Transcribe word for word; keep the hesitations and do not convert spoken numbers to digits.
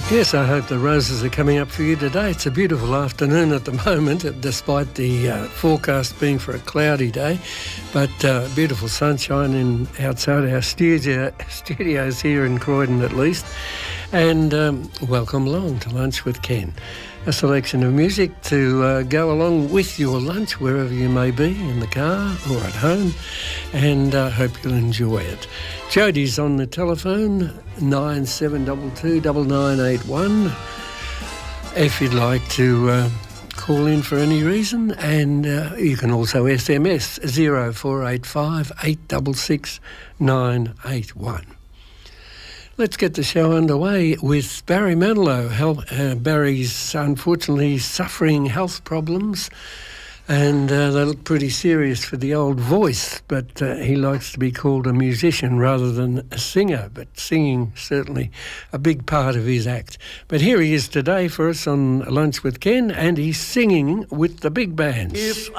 Yes, I hope the roses are coming up for you today. It's a beautiful afternoon at the moment, despite the uh, forecast being for a cloudy day. But uh, beautiful sunshine in outside our studio, studios here in Croydon at least. And um, welcome along to Lunch with Ken. A selection of music to uh, go along with your lunch, wherever you may be, in the car or at home, and I uh, hope you'll enjoy it. Jodie's on the telephone, nine seven two two, nine nine eight one, if you'd like to uh, call in for any reason, and uh, you can also S M S zero four eight five, eight six six, nine eight one. Let's get the show underway with Barry Manilow. Help, uh, Barry's unfortunately suffering health problems, and uh, they look pretty serious for the old voice, but uh, he likes to be called a musician rather than a singer, but singing certainly a big part of his act. But here he is today for us on Lunch with Ken, and he's singing with the big bands. If